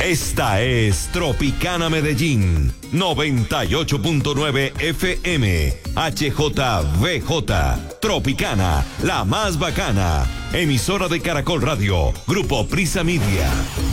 Esta es Tropicana Medellín, 98.9 FM, HJVJ, Tropicana, la más bacana, emisora de Caracol Radio, Grupo Prisa Media.